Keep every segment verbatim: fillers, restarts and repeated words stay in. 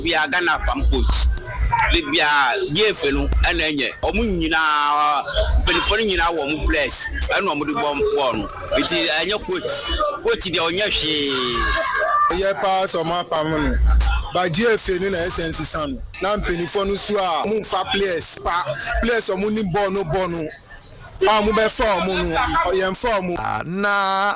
We are gonna pump coach. Libya, Jeff, and then Omunina, Penifoni, our place. I know the bomb one. It is a new coach. Coach the Onyashi. Yeah, pass or my family. But J F in essence, son. Now, Penifonu Sua, Moon for place, place or Mooning Bono Bono. I'm mobile form, or young form. Na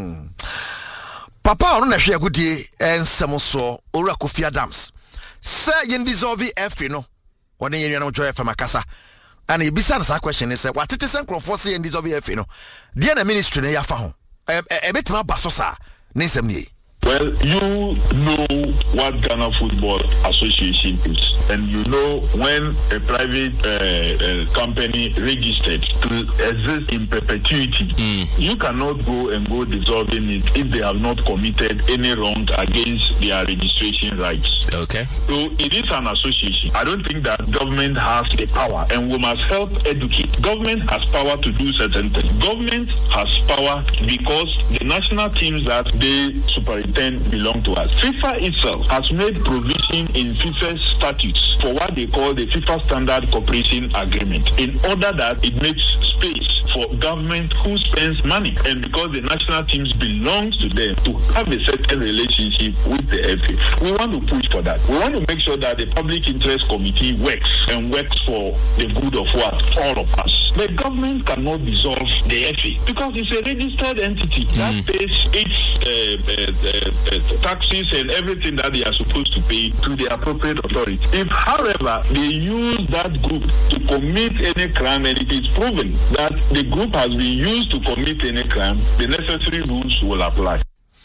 Papa, on a share good day, and some so, or Kofi Adams. Sir, you dissolve F, you know, when you know joy from Makasa. And if besides that question is, what it is uncle for saying dissolve F, you know, the other ministry, they are found a bit more basosa, Nisem. Well, you know what Ghana Football Association is, and you know when a private uh, uh, company registered to exist in perpetuity, mm. you cannot go and go dissolving it if they have not committed any wrong against their registration rights. Okay. So it is an association. I don't think that government has the power, and we must help educate. Government has power to do certain things. Government has power because the national teams that they superintend belong to us. FIFA itself has made provision in FIFA's statutes for what they call the FIFA Standard Cooperation Agreement, in order that it makes space for government who spends money, and because the national teams belong to them, to have a certain relationship with the F A. We want to push for that. We want to make sure that the Public Interest Committee works and works for the good of what? All of us. The government cannot dissolve the F A because it's a registered entity mm. that pays its uh, uh, uh, taxes and everything that they are supposed to pay to the appropriate authority. If, however, they use that group to commit any crime and it is proven that the group has been used to commit any crime, the necessary rules will apply.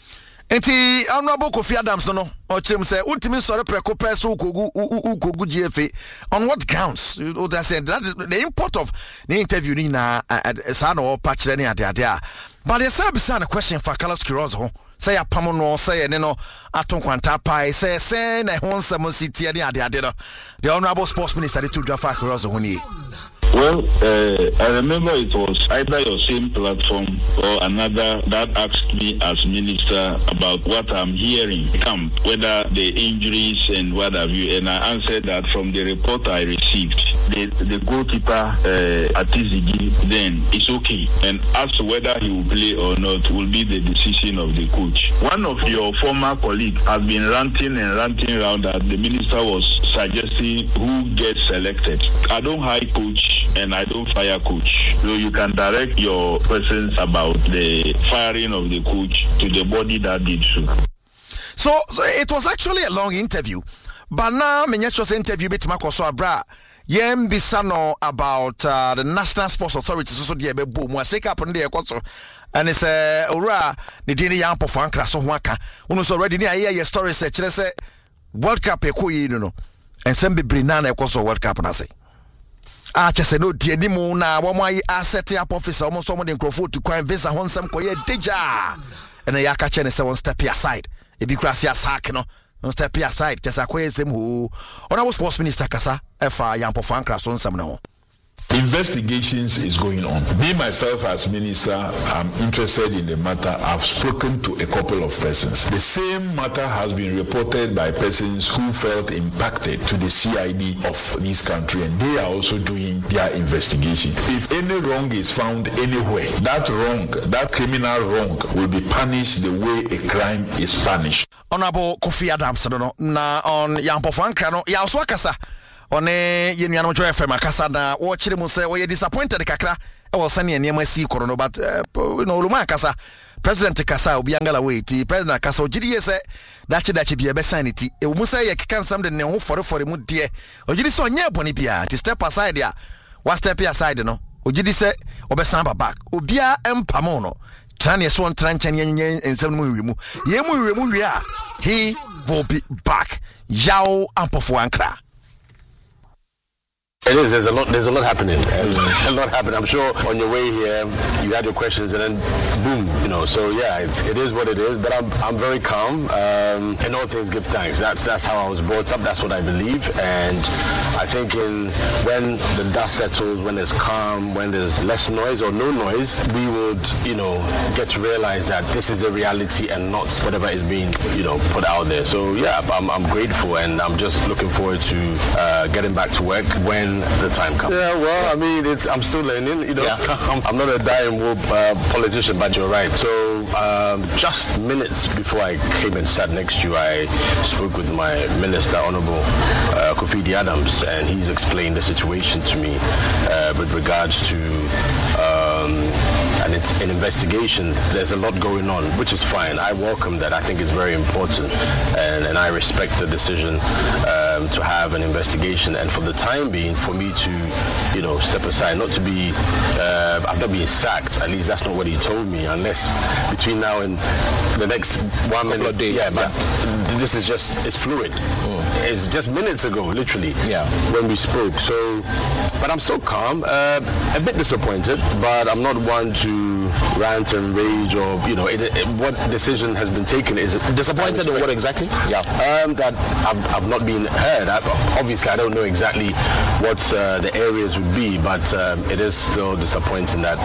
Enti Honorable Kofi Adams no o chim say ultimate sorry preko peso ukogu ukogu G F A on what grounds? You that said that is the import of the interview ni na sa no patch ni ade ade a. But the same be a question for Carlos Quiroz ho. Say apamo no say ne no aton kwanta pai say say na ho nsam city ni ade ade no. The Honorable Sports Minister to Drafa Quiroz ho ni. Well, uh, I remember it was either your same platform or another that asked me as minister about what I'm hearing, camp, whether the injuries and what have you, and I answered that from the report I received, the, the goalkeeper, uh, Atizigi, then it's okay. And as to whether he will play or not will be the decision of the coach. One of your former colleagues has been ranting and ranting around that the minister was suggesting who gets selected. I don't hire coach and I don't fire coach. So you can direct your questions about the firing of the coach to the body that did so. So, so it was actually a long interview. But now, Menyesho's interview bit Makoso Abra, Yem Bisano about uh, the National Sports Authority, so the boom, was sick up on the Ekoso. And it's a Ura, the Dini Yampo Fankra, so Waka. Unos already near your story, say, World Cup, a coup, you know, and send be Brinana Ekoso World Cup, and I say. Ah, just no dianimo na wamai asset up officer almost someone in Crawford to crime visa on some koye deja. And a yaka chen is one step aside. It be crassy as hack, no, one step aside, just a quays him who on our sports minister Kasa, F I Yampo Fankras on some no. Investigations is going on. Me, myself, as minister, I'm interested in the matter. I've spoken to a couple of persons. The same matter has been reported by persons who felt impacted to the C I D of this country, and they are also doing their investigation. If any wrong is found anywhere, that wrong, that criminal wrong, will be punished the way a crime is punished. Honorable Kofi Adams, no, na on Yampo Fankra, ya oswakasa. One yenuano joy F M akasa na wo chire mu se wo ye disappointed kakra e wo sane eniam asi koro but no luma kasa president kasa obi angala wait president kasa ogiri ye se dachi dachi bia be sanity e mu se ye keka nsam de ne ho fore fore mu de ogiri se onye boni bia to step aside ya one step aside no ogiri se obesan ba back obia empamo no tran ye so tran chan yenyen ensam mu wi mu ye mu wi mu wi a he will be back yaw ampofo ankra. It is. There's a lot. There's a lot happening. a lot happening. I'm sure on your way here, you had your questions, and then boom, you know. So yeah, it's, it is what it is. But I'm I'm very calm. Um, in all things, give thanks. That's that's how I was brought up. That's what I believe. And I think in when the dust settles, when there's calm, when there's less noise or no noise, we would, you know, get to realize that this is the reality and not whatever is being, you know, put out there. So yeah, I'm I'm grateful, and I'm just looking forward to uh, getting back to work when the time comes. Yeah, well, I mean, it's I'm still learning, you know. Yeah. I'm, I'm not a dying wool uh, politician, but you're right. So um, just minutes before I came and sat next to you, I spoke with my Minister, Honorable uh, Kofi Adams, and he's explained the situation to me uh, with regards to um, and it's an investigation. There's a lot going on, which is fine. I welcome that. I think it's very important, and, and I respect the decision um, to have an investigation. And for the time being, for me to, you know, step aside, not to be, uh, I'm not being sacked. At least that's not what he told me. Unless between now and the next one minute, of days, yeah, but yeah. This is just it's fluid. Mm. It's just minutes ago, literally, yeah, when we spoke. So, but I'm so calm. Uh, a bit disappointed, but I'm not one to rant and rage, or you know, it, it, what decision has been taken is disappointed in what exactly? Yeah, um, that I've, I've not been heard. I, obviously, I don't know exactly what uh, the areas would be, but um, it is still disappointing that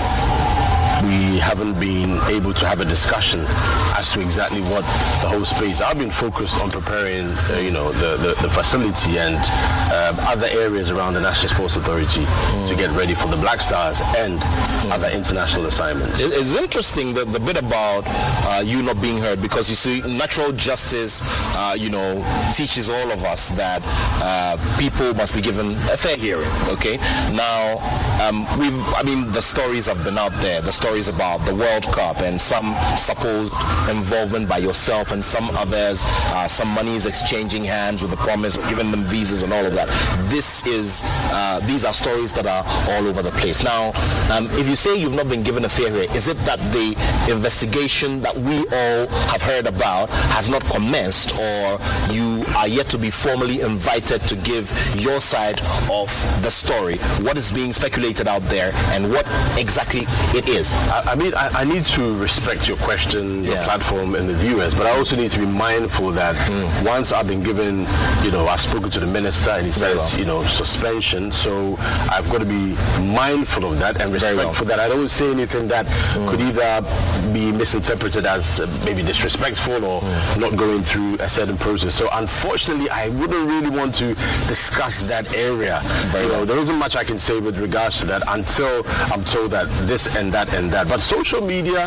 we haven't been able to have a discussion as to exactly what the whole space. I've been focused on preparing, uh, you know, the, the, the facility and uh, other areas around the National Sports Authority mm. to get ready for the Black Stars and mm. other international assignments. It's interesting the, the bit about uh, you not being heard, because you see, natural justice, uh, you know, teaches all of us that uh, people must be given a fair hearing. Okay, now um, we've, I mean, the stories have been out there. The stories about the World Cup and some supposed involvement by yourself and some others, uh, some money is exchanging hands with the promise of giving them visas and all of that. This is, uh, these are stories that are all over the place. Now, um, if you say you've not been given a fair hearing, is it that the investigation that we all have heard about has not commenced, or you are yet to be formally invited to give your side of the story? What is being speculated out there, and what exactly it is? I, I mean, I, I need to respect your question, your yeah. platform, and the viewers, but I also need to be mindful that mm. once I've been given, you know, I've spoken to the minister and he says, well. you know, suspension, so I've got to be mindful of that and respect well. for that. I don't say anything that mm. could either be misinterpreted as uh, maybe disrespectful or mm. not going through a certain process. So unfortunately, I wouldn't really want to discuss that area. Very you know, well. There isn't much I can say with regards to that until I'm told that this and that and that. But social media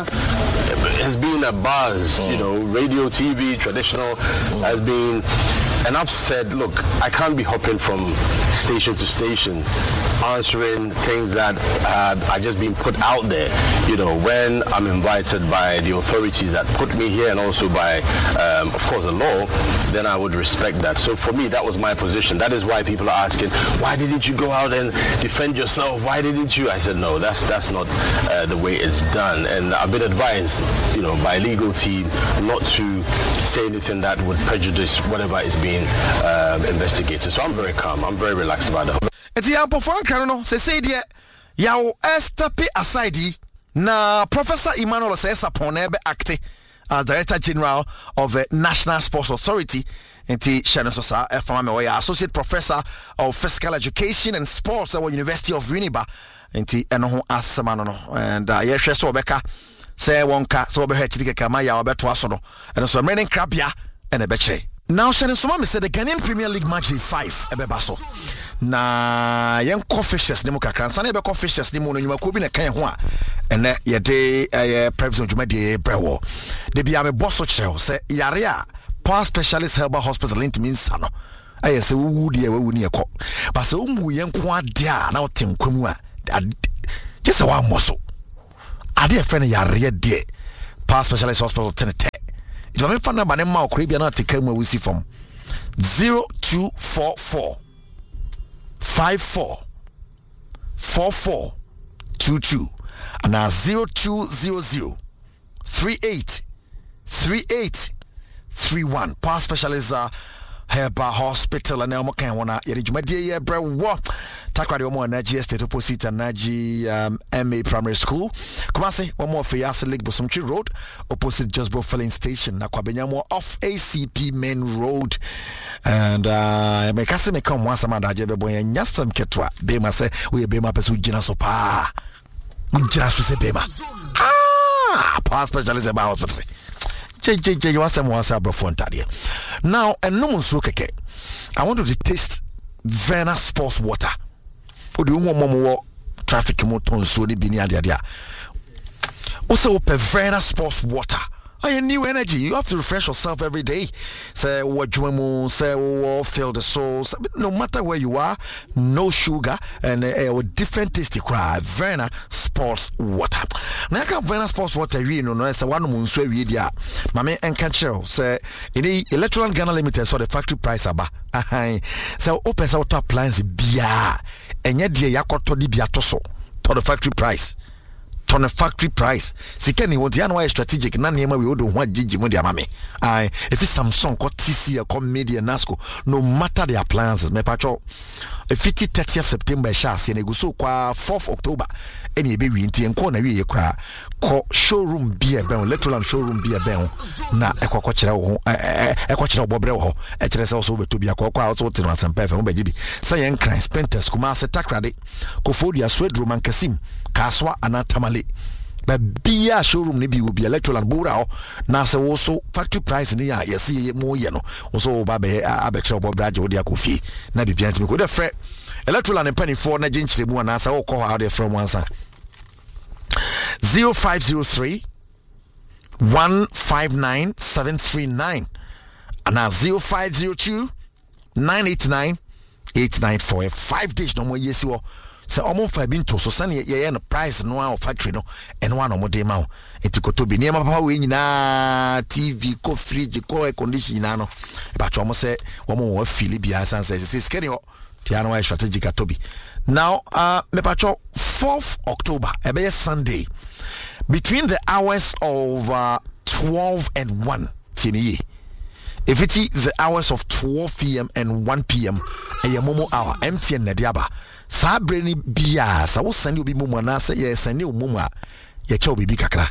has been a buzz, mm. you know, radio, T V, traditional mm. has been, and I've said, look, I can't be hopping from station to station answering things that uh, are just being put out there. You know, when I'm invited by the authorities that put me here and also by, um, of course, the law, then I would respect that. So for me, that was my position. That is why people are asking, why didn't you go out and defend yourself? Why didn't you? I said, no, that's that's not uh, the way it's done. And I've been advised, you know, by legal team not to say anything that would prejudice whatever is being uh, investigated. So I'm very calm. I'm very relaxed about it. It's the ample fun, Carano. Say, say, dear, Yao Estape aside, na Professor Emmanuel says upon Ebe Acte as Director General of the National Sports Authority, and T. Shannon Sosa, Associate Professor of Physical Education and Sports at the University of Winneba, and T. Enoho Asamano, and Yeshe Sobeka, say Wonka, Sobehetika Kamaya, Beto Asono, and so many crabia and a beche. Now, Shannon Somami said the Ghanaian Premier League match is five, Ebebaso. Na yen coffees ni mo kakran san ebe coffees ni mo no nyuma ko bi na kan ho a ene ye de eh private juma de brewo de bia me boss chero se yare a power specialist herbal hospital link means no aye se wu de wu ni ekọ ba se unwu yen ko ade a na otem kwamu a je se wa moso ade e fe ne yare de power specialist hospital tenete it wa me fa na ba ne ma okra bia na ateka mu awusi from zero two four four Five four four four two two and now zero two zero zero three eight three eight three one. Power specialist uh, Heba Hospital and Elmo Kanwana, Yerijumadia Brewa, Takradi Omo Naji Estate opposite Naji um, M A Primary School. Kumasi, Omo Fayasa Lake Bosumchi Road, opposite Josbro Filling Station, Nakwabenyamo off A C P Main Road. And uh, me kase me come once a man, Ajabeboy, and Yasam Ketwa, Bema say, we Bema Pesu Jina Sopa. Just to say Bema. Ah, past specialist about hospital. J J J, you want some once above Fontadia. Now, and no one's okay. I want to taste Verna Sports Water. For the one traffic motor, so the Binia dia. Also, Verna Sports Water. I new energy. You have to refresh yourself every day. Say what you want, say what feel the souls. No matter where you are, no sugar and a uh, different tasty cry. Verna Sports Water. Now I can Verna Sports Water. You know, no, it's a one moon so we dia. Mame and Canchero say in the Electron Ghana Limited so the factory price aba. So open out appliance bia. And yet dear yakoto di bia toso to the factory price. On a factory price. Sikeni want to know strategic. None of we would want Gigi Mudia Mami. I if it's Samsung or T C or com media Nasco, no matter the appliances, my patro. A fifty thirtieth September shas and go so qua fourth October. Any baby in T and corner we cry. Call showroom beer bell, little and showroom beer bell. Na equaquachera, equaquachera bobrel, a tres also to be a cocoa also to us and perfect baby. Sayan Crime, Spenters, Kumasa Takrade, Kofodia, Swedroom and Kasim, Kaswa, and Tamale. But be a showroom, maybe will be electoral and Burao. Nasa also factory price in the year, you see more yano. Also, Babe, Abetra Bobrajo, Diakofi, Nabi Pianti, with a fret. Electoral and penny for Najin Chibu and Nasa, or call out there from one side. Zero five zero three one five nine seven three nine and now zero five zero two nine eight nine eight nine four five days no more yes you so almost five been to so sunny yeah no price no one factory no and one no more day now it could to be near my power in na T V co fridge co air condition no but almost say one more Philipia says it's getting Tiano strategic Toby. Now, uh, me patrol fourth October, a Sunday, between the hours of uh, twelve and one, Tini. If it's the hours of twelve p.m. and one p.m., a Yamomo hour, M T N Nadiaba, Sabreni Bias, I will send you be Mumana, say yes, and you Muma, Yacho Bibi Kakra.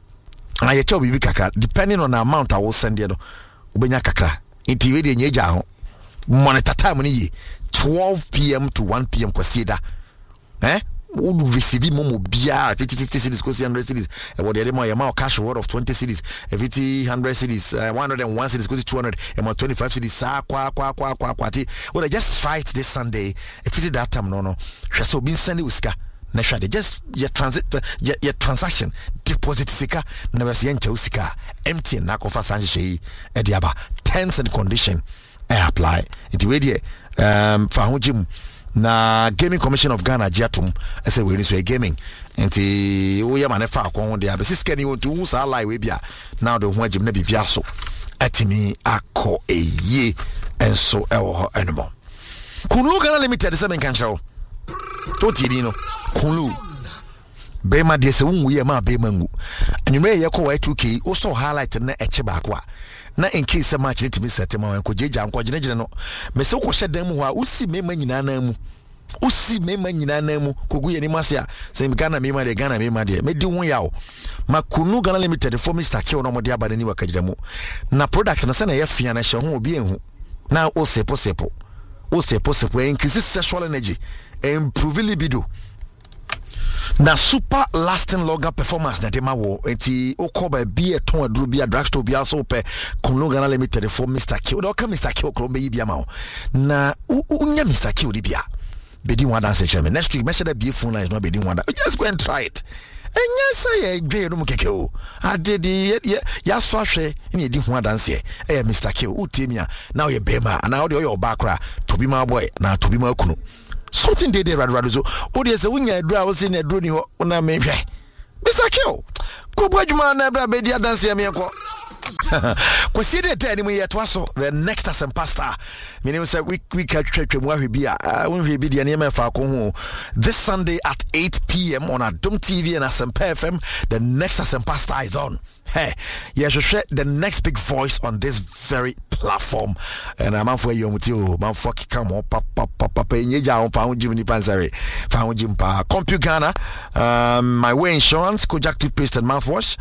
I Yacho Bibi Kakra, depending on the amount I will send you, Ubenya Kakra, Intividi Nyaja, monitor time twelve p.m. to one p.m. Kwasida. Eh? Would receive momo bia fifty fifty cities, one hundred cities. And what the other amount cash reward of twenty cities, fifty one hundred cities, uh, one hundred one cities, two hundred, and twenty-five cities. Sa kwa kwa kwa kwa kwa. Well, I just tried this Sunday. If it that time, no no. So been sending uska. Nesha they just your transit your, your transaction deposit sika never see enche usika empty na kofa sanji ediaba terms and condition I apply. It way there. Um, Fahujim na Gaming Commission of Ghana Jatum. I say we need to gaming. Enti we ya manefa kwa honde ya. Besi skeni won't do sa lie we bia. Now the one jim ne bibia so. Atimi ako eye enso ewo anymore. Kunlu Ghana Limited seven kanchao. Toti dino. Kunlu. Bema de se wunwu ye ma bema ngu. Anyume ye ko wa two K. Also highlight na eche bakwa. Na in case a match let me set him on Kojeja and Kojana no. Meso Kosha demu wa usi mema nyinanamu. Usi mema nyinanamu kuguye ni masia. Say Ghana mema de Ghana mema de. Me di won yawo. Makunu Ghana Limited for Mister K no modi abade ni wakajiramu. Na product na se na ye fia na hye ho obi enhu. Na o sepo sepo. O sepo sepo increase sexual energy. Improve libido. Na super lasting longer performance na dema wo enti okoba bi eton aduru bi drugstore bi aso pe Kunlu Ghana Limited for Mister K. O ka Mister K okro be yi bia ma wo na unya Mister K odi bia bedi one dance chairman next week measure that be phone line no bedi one just go and try it enya say e dwe no mkeke o ade di ya so ahwe na edi ho dance e Mister K o temia na ye bema na o de your backra to be my boy na to be my kunu. Something they did rather so. Oh, there's a winger draw was in a drone. Ona maybe Mister Kill. Kubajuma na bra be dia dance ya me ko. Kwesi de de anymore yet was the next as pastor. Meaning say we we catch church mu ahwebia. When we be the name fa ko ho. This Sunday at eight p.m. on Adom T V and Asempa F M, the next as pastor is on. Hey, yeah, share the next big voice on this very platform. And I'm for you mutio, man for come on papa papa nyeja on fa Jim ni pansare. Fa Jim pa CompuGhana, um my way insurance, Kojak toothpaste and mouthwash.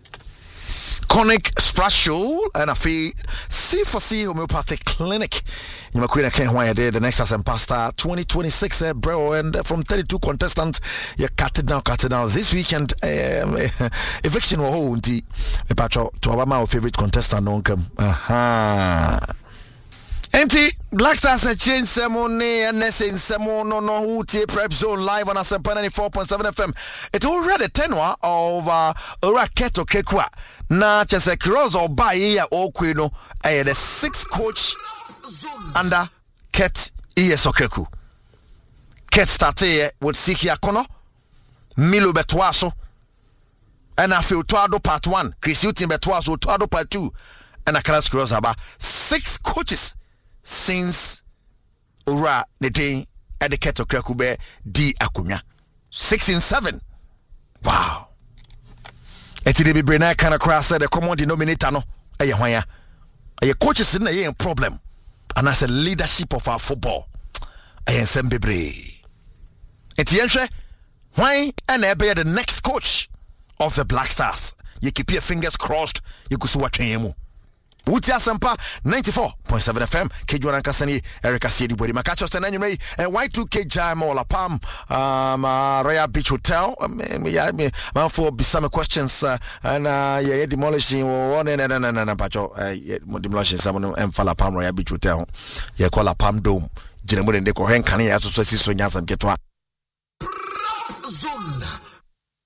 Conic Splash Show and a fee C for C Homeopathic Clinic. You know, Queen Ken Why the next as Pasta twenty twenty-six, eh, bro, and from thirty-two contestants, you cut it down, cut it down. This weekend, um, eviction will hold the patro to our favorite contestant on come. Aha. Empty Black Stars a change ceremony and Nessin Samo no no who take prep zone live on Asempa ninety-four point seven F M. It already tenwa of uh Raketo Kekwa. Na chese cross or by ya Okwino eh the sixth coach under Ket Iyesokeku. Ket started with Siki Akono, Milo Betwaso, and I feel Tuado part one, Chris Utin Betwaso, Tuado part two, and a class cross about six coaches since Ura Nete at the Keto Krekube D Akunya. Six in seven. Wow. Eti de Brena kind of cross said the common denominator no. Aye wanya. Aye coaches in a problem. And as a leadership of our football. Aye sembebre. Eti yenhwe why and ebe the next coach of the Black Stars. You keep your fingers crossed. You could see what you Wuti Asempa ninety-four point seven F M. Kejwana Kasani Erica Siedi Body Makacho Sananime and Y two K Jam or La Palm um uh, Royal Beach Hotel. I mean yeah me man for some questions uh, and uh yeah demolishing one and and and and pacho uh demolishing some and La Palm Royal Beach Hotel. Yeah call La Palm Dome. Jene mo de ko hen kan ya so so si so nya sam ketwa.